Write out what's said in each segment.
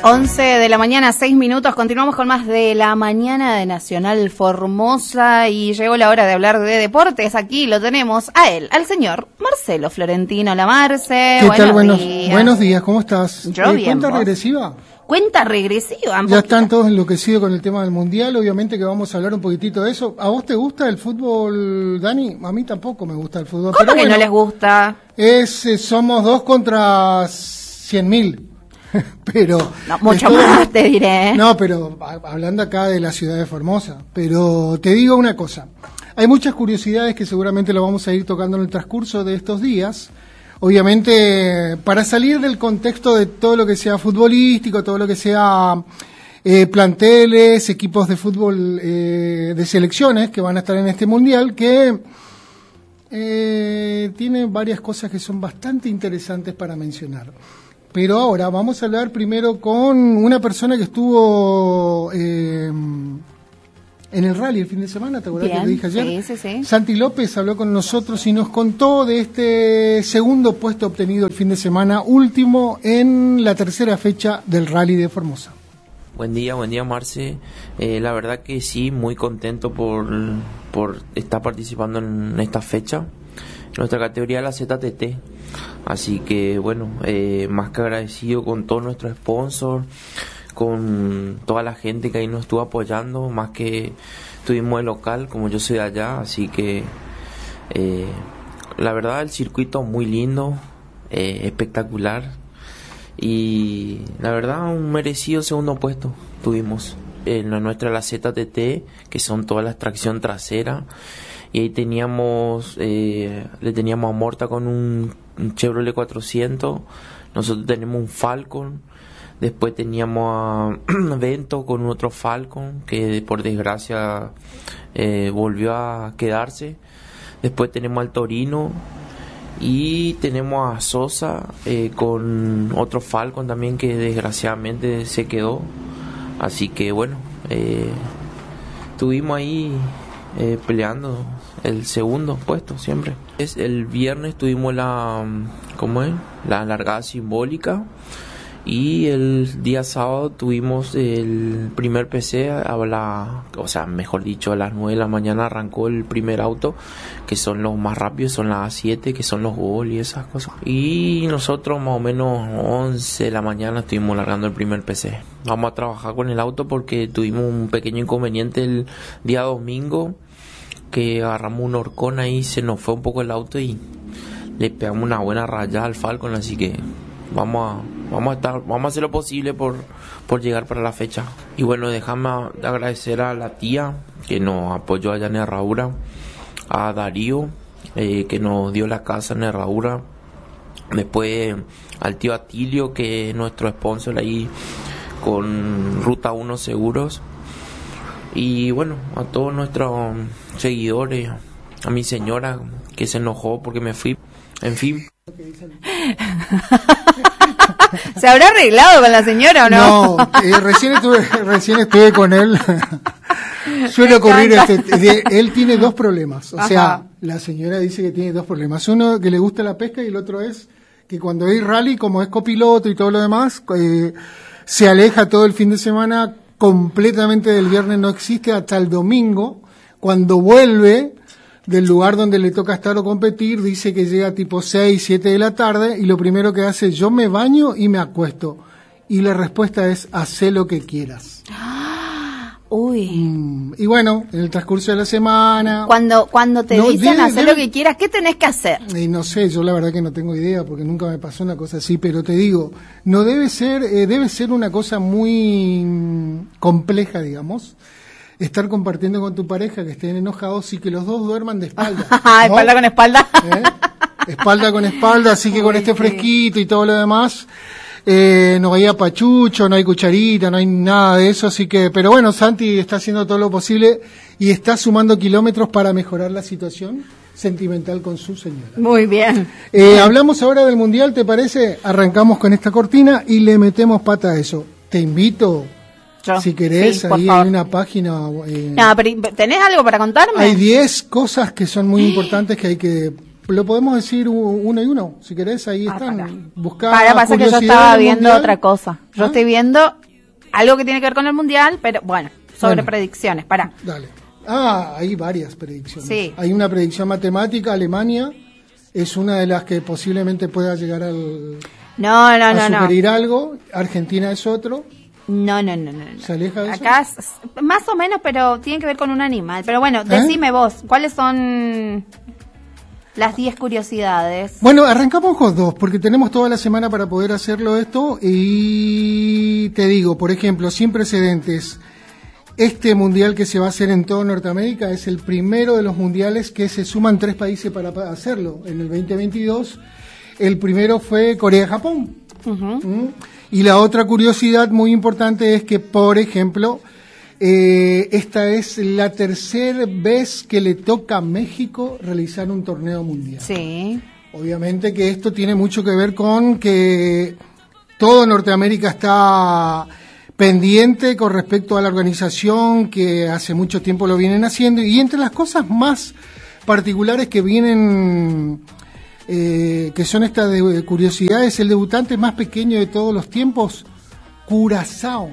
11 de la mañana, 6 minutos. Continuamos con más de la mañana de Nacional Formosa y llegó la hora de hablar de deportes. Aquí lo tenemos a él, al señor Marcelo Florentino. La Marce, ¿qué tal? Buenos días, ¿cómo estás? Yo bien, ¿Cuenta ¿vos? regresiva? Cuenta regresiva. Ya están todos enloquecidos con el tema del Mundial, obviamente que vamos a hablar un poquitito de eso. ¿A vos te gusta el fútbol, Dani? A mí tampoco me gusta el fútbol. ¿Cómo pero que bueno, no les gusta? Somos 2 contra 100.000. Pero No, mucho más te diré, ¿eh? No, pero hablando acá de la ciudad de Formosa, pero te digo una cosa, hay muchas curiosidades que seguramente lo vamos a ir tocando en el transcurso de estos días, obviamente para salir del contexto de todo lo que sea futbolístico, todo lo que sea planteles, equipos de fútbol de selecciones que van a estar en este mundial, que tiene varias cosas que son bastante interesantes para mencionar. Pero ahora vamos a hablar primero con una persona que estuvo en el rally el fin de semana, ¿te acuerdas que te dije ayer? Sí. Santi López habló con nosotros y nos contó de este segundo puesto obtenido el fin de semana, último en la tercera fecha del rally de Formosa. Buen día, Marce. La verdad que sí, muy contento por estar participando en esta fecha. Nuestra categoría es la ZTT, así que bueno, más que agradecido con todos nuestros sponsors, con toda la gente que ahí nos estuvo apoyando, más que estuvimos en local, como yo soy de allá, así que la verdad el circuito muy lindo, espectacular, y la verdad un merecido segundo puesto tuvimos en la ZTT, que son todas las tracción trasera. Y ahí le teníamos a Morta con un Chevrolet 400, nosotros tenemos un Falcon, después teníamos a Vento con otro Falcon, que por desgracia volvió a quedarse, después tenemos al Torino, y tenemos a Sosa con otro Falcon también que desgraciadamente se quedó, así que bueno, estuvimos ahí peleando el segundo puesto siempre. El viernes tuvimos la largada simbólica, y el día sábado tuvimos el primer PC a las 9 de la mañana arrancó el primer auto, que son los más rápidos, son las A7, que son los Gol y esas cosas. Y nosotros más o menos 11 de la mañana estuvimos largando el primer PC. Vamos a trabajar con el auto porque tuvimos un pequeño inconveniente el día domingo, que agarramos un horcón ahí, se nos fue un poco el auto y le pegamos una buena rayada al Falcon, así que vamos a hacer lo posible por llegar para la fecha. Y bueno, déjame agradecer a la tía que nos apoyó allá en Herradura, a Darío que nos dio la casa en Herradura, después al tío Atilio, que es nuestro sponsor ahí con Ruta 1 Seguros, y bueno, a todos nuestros seguidores, a mi señora que se enojó porque me fui, en fin. ¿Se habrá arreglado con la señora o no? No, recién estuve con él. Suele ocurrir él tiene 2 problemas. O sea, la señora dice que tiene 2 problemas. Uno, que le gusta la pesca, y el otro es que cuando hay rally, como es copiloto y todo lo demás, se aleja todo el fin de semana completamente del viernes, no existe hasta el domingo, cuando vuelve del lugar donde le toca estar o competir. Dice que llega tipo 6, 7 de la tarde y lo primero que hace es: yo me baño y me acuesto. Y la respuesta es: hacé lo que quieras. Uy. Y bueno, en el transcurso de la semana... Cuando te dicen hacer lo que quieras, ¿qué tenés que hacer? No sé, yo la verdad que no tengo idea, porque nunca me pasó una cosa así, pero te digo, no debe ser una cosa muy compleja, digamos, estar compartiendo con tu pareja, que estén enojados y que los dos duerman de espalda, ¿no? Espalda con espalda. Espalda con espalda, así que con este fresquito y todo lo demás... no hay apachucho, no hay cucharita, no hay nada de eso, así que, pero bueno, Santi está haciendo todo lo posible y está sumando kilómetros para mejorar la situación sentimental con su señora. Muy bien. Hablamos ahora del Mundial, ¿te parece? Arrancamos con esta cortina y le metemos pata a eso. Te invito, si querés, sí, ahí hay una página... No, pero ¿tenés algo para contarme? Hay 10 cosas que son muy importantes que hay que lo podemos decir uno y uno, si querés, ahí están. Pasa que yo estaba viendo otra cosa. Yo estoy viendo algo que tiene que ver con el mundial, pero bueno, sobre predicciones. Dale. Hay varias predicciones. Sí. Hay una predicción matemática, Alemania es una de las que posiblemente pueda llegar a sugerir algo, Argentina es otro. No. ¿Se aleja de eso? Acá más o menos, pero tiene que ver con un animal. Pero bueno, decime vos, ¿cuáles son las 10 curiosidades? Bueno, arrancamos con 2, porque tenemos toda la semana para poder hacerlo esto. Y te digo, por ejemplo, sin precedentes, este mundial que se va a hacer en toda Norteamérica es el primero de los mundiales que se suman 3 países para hacerlo. En el 2022, el primero fue Corea-Japón. Y la otra curiosidad muy importante es que, por ejemplo, esta es la tercera vez que le toca a México realizar un torneo mundial. Sí. Obviamente que esto tiene mucho que ver con que todo Norteamérica está pendiente con respecto a la organización, que hace mucho tiempo lo vienen haciendo, y entre las cosas más particulares que vienen, que son estas de curiosidades, el debutante más pequeño de todos los tiempos, Curazao.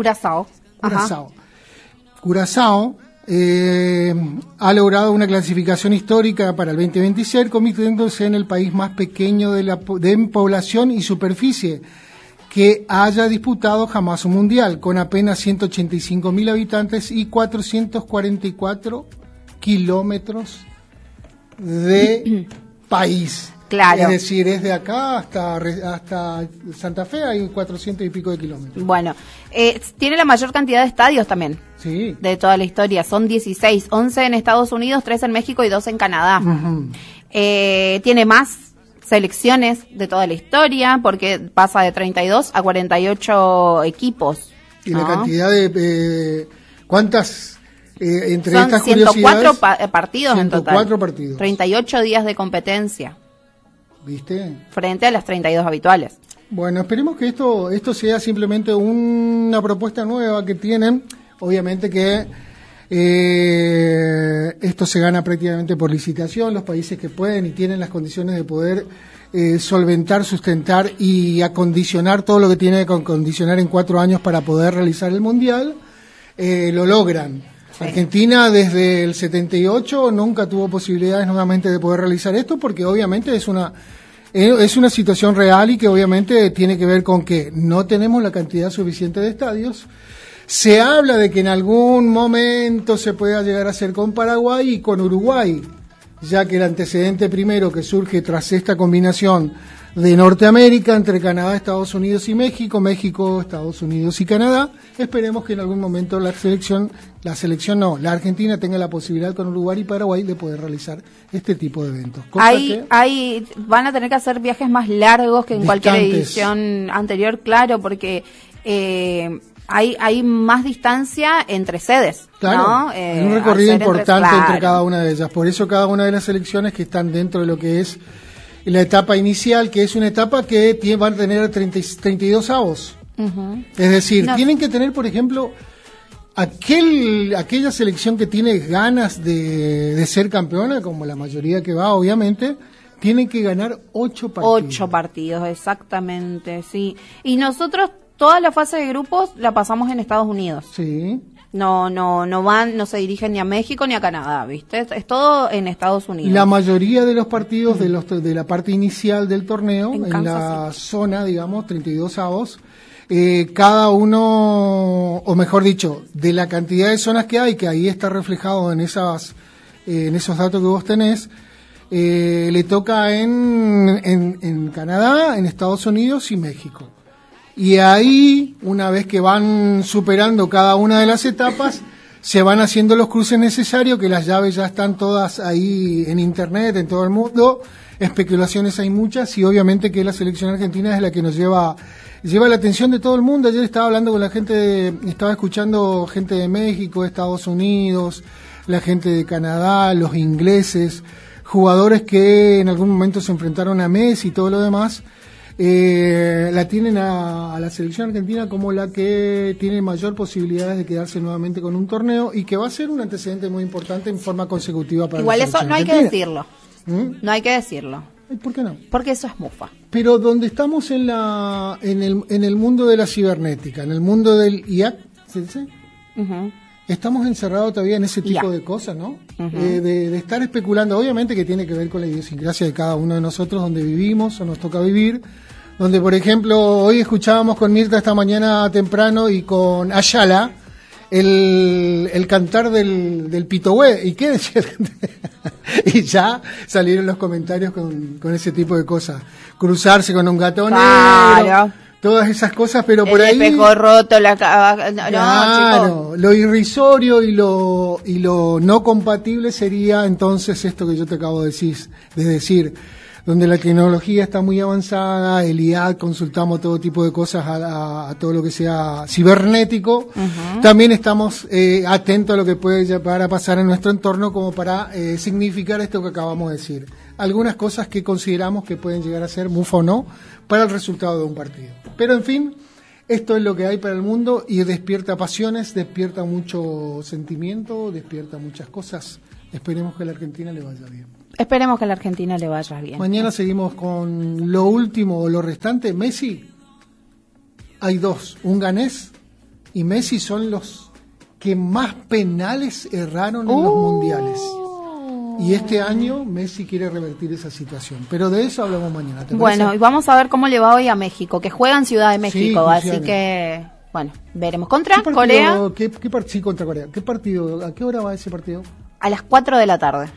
Curazao ha logrado una clasificación histórica para el 2026, convirtiéndose en el país más pequeño de población y superficie que haya disputado jamás un mundial, con apenas 185.000 habitantes y 444 kilómetros de país. Claro. Es decir, es de acá hasta Santa Fe, hay 400 y pico de kilómetros. Bueno, tiene la mayor cantidad de estadios también. Sí. De toda la historia. Son 16, 11 en Estados Unidos, 3 en México y 2 en Canadá. Tiene más selecciones de toda la historia, porque pasa de 32 a 48 equipos. Y la cantidad de... ¿cuántas? Entre son estas 104 curiosidades, partidos 104 en total. Partidos. 38 días de competencia. ¿Viste? Frente a las 32 habituales. Bueno, esperemos que esto sea simplemente una propuesta nueva que tienen. Obviamente que esto se gana prácticamente por licitación. Los países que pueden y tienen las condiciones de poder solventar, sustentar y acondicionar todo lo que tiene que acondicionar en 4 años para poder realizar el Mundial, lo logran. Sí. Argentina desde el 78 nunca tuvo posibilidades nuevamente de poder realizar esto, porque obviamente es una situación real y que obviamente tiene que ver con que no tenemos la cantidad suficiente de estadios. Se habla de que en algún momento se pueda llegar a hacer con Paraguay y con Uruguay, ya que el antecedente primero que surge tras esta combinación de Norteamérica entre Canadá, Estados Unidos y México, Estados Unidos y Canadá, esperemos que en algún momento la Argentina tenga la posibilidad con Uruguay y Paraguay de poder realizar este tipo de eventos. Van a tener que hacer viajes más largos que en cualquier edición anterior, claro, porque hay más distancia entre sedes, claro, ¿no? Hay un recorrido importante entre cada una de ellas. Por eso cada una de las selecciones que están dentro de lo que es la etapa inicial, que es una etapa que van a tener 32 avos. Es decir, tienen que tener, por ejemplo, aquella selección que tiene ganas de ser campeona, como la mayoría que va, obviamente, tienen que ganar 8 partidos. 8 partidos, exactamente, sí. Y nosotros toda la fase de grupos la pasamos en Estados Unidos. Sí. No se dirigen ni a México ni a Canadá, ¿viste? Es todo en Estados Unidos. La mayoría de los partidos de la parte inicial del torneo, en la zona, digamos, 32 avos, cada uno, o mejor dicho, de la cantidad de zonas que hay, que ahí está reflejado en esos datos que vos tenés, le toca en Canadá, en Estados Unidos y México. Y ahí, una vez que van superando cada una de las etapas, se van haciendo los cruces necesarios, que las llaves ya están todas ahí en internet, en todo el mundo. Especulaciones hay muchas, y obviamente que la selección argentina es la que nos lleva la atención de todo el mundo. Ayer estaba hablando con estaba escuchando gente de México, Estados Unidos, la gente de Canadá, los ingleses, jugadores que en algún momento se enfrentaron a Messi y todo lo demás. La tienen a la selección argentina como la que tiene mayor posibilidades de quedarse nuevamente con un torneo, y que va a ser un antecedente muy importante en forma consecutiva para igual la selección eso no hay argentina. que decirlo. No hay que decirlo. ¿Por qué no? Porque eso es mufa. Pero donde estamos en el mundo de la cibernética, en el mundo del IAC, ¿se dice? Estamos encerrados todavía en ese tipo de cosas, ¿no? De estar especulando, obviamente que tiene que ver con la idiosincrasia de cada uno de nosotros, donde vivimos o nos toca vivir, donde, por ejemplo, hoy escuchábamos con Mirta esta mañana temprano y con Ayala el cantar del Pitohue. ¿Y qué decía? Y ya salieron los comentarios con ese tipo de cosas. Cruzarse con un gato negro, todas esas cosas, pero por ahí... El espejo roto, claro, lo irrisorio y lo no compatible sería entonces esto que yo te acabo de decir, donde la tecnología está muy avanzada, el IAC, consultamos todo tipo de cosas a todo lo que sea cibernético. También estamos atentos a lo que puede llegar a pasar en nuestro entorno como para significar esto que acabamos de decir. Algunas cosas que consideramos que pueden llegar a ser mufa o no para el resultado de un partido. Pero en fin, esto es lo que hay para el mundo y despierta pasiones, despierta mucho sentimiento, despierta muchas cosas. Esperemos que a la Argentina le vaya bien. Esperemos que a la Argentina le vaya bien. Mañana seguimos con lo último o lo restante. Messi, hay dos, un ganés y Messi son los que más penales erraron en los mundiales. Y este año Messi quiere revertir esa situación. Pero de eso hablamos mañana. Bueno, y vamos a ver cómo le va hoy a México, que juega en Ciudad de México. Sí, así que, bueno, veremos. ¿Contra Corea? Sí, contra Corea. ¿Qué partido? ¿A qué hora va ese partido? A las 4 de la tarde.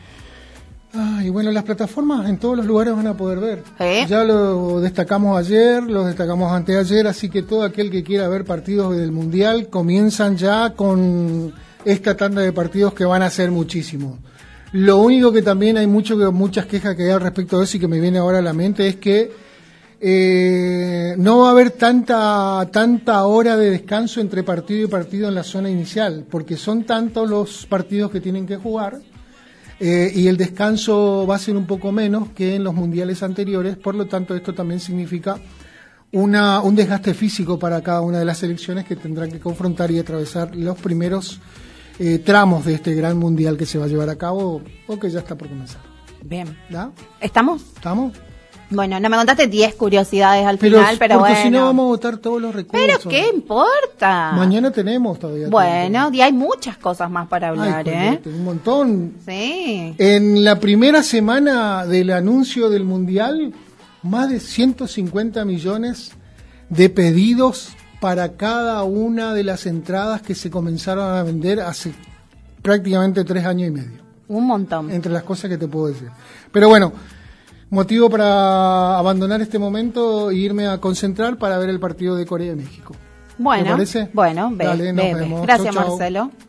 Y bueno, las plataformas en todos los lugares van a poder ver. Ya lo destacamos ayer, lo destacamos anteayer, así que todo aquel que quiera ver partidos del Mundial comienzan ya con esta tanda de partidos que van a ser muchísimos. Lo único que también hay muchas quejas que hay al respecto de eso y que me viene ahora a la mente es que no va a haber tanta hora de descanso entre partido y partido en la zona inicial, porque son tantos los partidos que tienen que jugar. Y el descanso va a ser un poco menos que en los mundiales anteriores, por lo tanto esto también significa un desgaste físico para cada una de las selecciones que tendrán que confrontar y atravesar los primeros tramos de este gran mundial que se va a llevar a cabo o que ya está por comenzar. Bien. ¿Ya? ¿Estamos? ¿Estamos? Bueno, no me contaste 10 curiosidades al final, pero bueno. Porque si no vamos a votar todos los recursos. ¿Pero qué importa? Mañana tenemos todavía. Bueno, y hay muchas cosas más para hablar, Un montón. Sí. En la primera semana del anuncio del Mundial, más de 150 millones de pedidos para cada una de las entradas que se comenzaron a vender hace prácticamente 3 años y medio. Un montón. Entre las cosas que te puedo decir. Pero bueno, motivo para abandonar este momento e irme a concentrar para ver el partido de Corea y México. Bueno, ¿te parece? Bueno, Dale, nos vemos. Gracias, Chau, chau. Marcelo.